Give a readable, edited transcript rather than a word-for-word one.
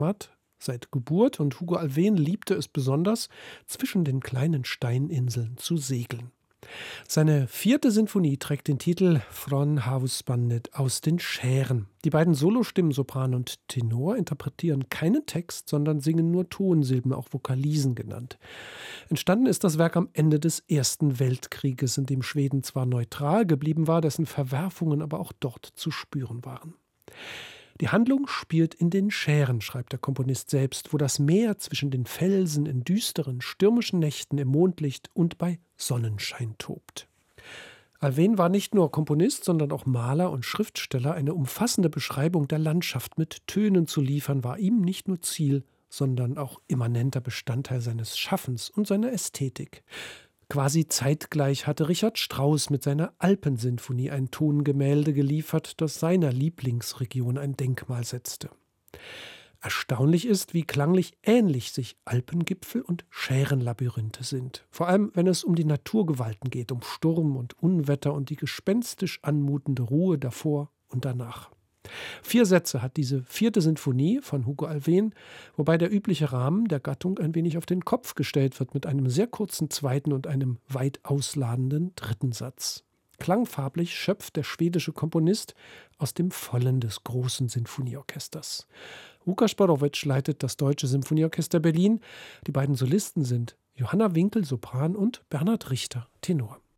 seit Geburt und Hugo Alfvén liebte es besonders, zwischen den kleinen Steininseln zu segeln. Seine vierte Sinfonie trägt den Titel Från havsbandet aus den Schären. Die beiden Solostimmen Sopran und Tenor interpretieren keinen Text, sondern singen nur Tonsilben, auch Vokalisen genannt. Entstanden ist das Werk am Ende des Ersten Weltkrieges, in dem Schweden zwar neutral geblieben war, dessen Verwerfungen aber auch dort zu spüren waren. Die Handlung spielt in den Schären, schreibt der Komponist selbst, wo das Meer zwischen den Felsen in düsteren, stürmischen Nächten im Mondlicht und bei Sonnenschein tobt. Alfvén war nicht nur Komponist, sondern auch Maler und Schriftsteller. Eine umfassende Beschreibung der Landschaft mit Tönen zu liefern, war ihm nicht nur Ziel, sondern auch immanenter Bestandteil seines Schaffens und seiner Ästhetik. Quasi zeitgleich hatte Richard Strauss mit seiner Alpensinfonie ein Tongemälde geliefert, das seiner Lieblingsregion ein Denkmal setzte. Erstaunlich ist, wie klanglich ähnlich sich Alpengipfel und Schärenlabyrinthe sind. Vor allem, wenn es um die Naturgewalten geht, um Sturm und Unwetter und die gespenstisch anmutende Ruhe davor und danach. 4 Sätze hat diese vierte Sinfonie von Hugo Alfvén, wobei der übliche Rahmen der Gattung ein wenig auf den Kopf gestellt wird mit einem sehr kurzen zweiten und einem weit ausladenden dritten Satz. Klangfarblich schöpft der schwedische Komponist aus dem Vollen des großen Sinfonieorchesters. Łukasz Borowicz leitet das Deutsche Symphonieorchester Berlin. Die beiden Solisten sind Johanna Winkel, Sopran und Bernhard Richter, Tenor.